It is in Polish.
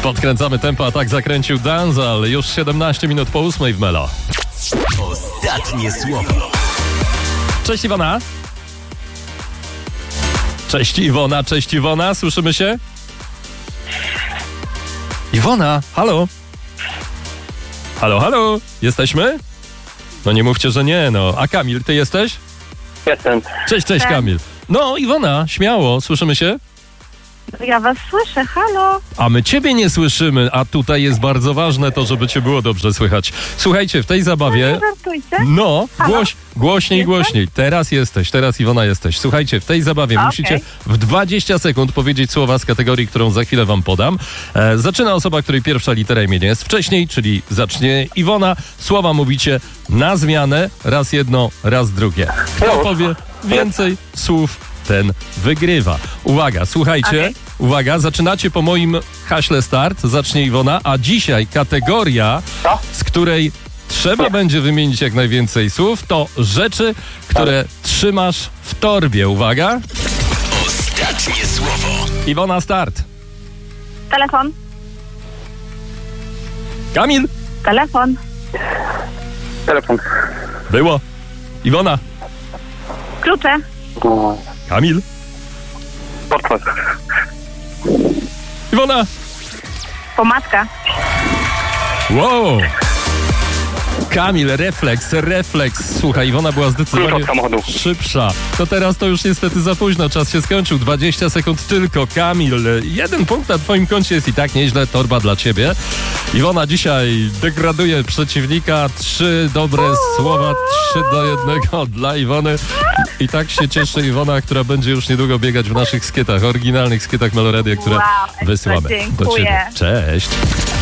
Podkręcamy tempo, a tak zakręcił Danzal. Już 17 minut po 8 w Melo. Ostatnie słowo. Cześć Iwona. Cześć Iwona, cześć Iwona, słyszymy się? Iwona, halo? Halo, halo, jesteśmy? No nie mówcie, że nie, no. A Kamil, ty jesteś? Jestem. Cześć Kamil. No Iwona, śmiało, słyszymy się? Ja was słyszę, halo. A my ciebie nie słyszymy, a tutaj jest bardzo ważne to, żeby cię było dobrze słychać. Słuchajcie, w tej zabawie... Nie żartujcie. No, głośniej, Jestem? głośniej. Teraz Iwona jesteś. Słuchajcie, w tej zabawie Okej. musicie w 20 sekund powiedzieć słowa z kategorii, którą za chwilę wam podam. Zaczyna osoba, której pierwsza litera imienia jest wcześniej, czyli zacznie Iwona. Słowa mówicie na zmianę, raz jedno, raz drugie. Kto Już. powie więcej słów, ten wygrywa. Uwaga, słuchajcie. Okej. Uwaga, zaczynacie po moim haśle start. Zacznie Iwona, a dzisiaj kategoria, Co? z której trzeba będzie wymienić jak najwięcej słów, to rzeczy, które trzymasz w torbie. Uwaga. Ostatnie słowo. Iwona, start. Telefon, Kamil. telefon, Telefon. Było. Iwona. klucze, Kamil. Portfel. Iwona. pomadka, Wow. Kamil, refleks. Słuchaj, Iwona była Klucz zdecydowanie od samochodu. szybsza. To teraz to już niestety za późno. Czas się skończył. 20 sekund tylko. Kamil, 1 punkt na twoim koncie jest i tak nieźle. Torba dla ciebie. Iwona dzisiaj degraduje przeciwnika. 3 dobre słowa, 3-1 dla Iwony. I tak się cieszy Iwona, która będzie już niedługo biegać w naszych skytach, oryginalnych skytach Meloradia, które Wow, ekstra, wysyłamy do dziękuję. ciebie. Cześć.